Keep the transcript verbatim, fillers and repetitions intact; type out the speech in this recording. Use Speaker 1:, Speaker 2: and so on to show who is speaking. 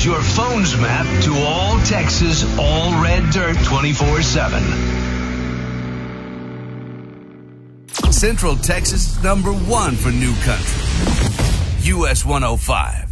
Speaker 1: is your phone's map to all Texas, all red dirt twenty-four seven.
Speaker 2: Central Texas number one for new country. U S one oh five.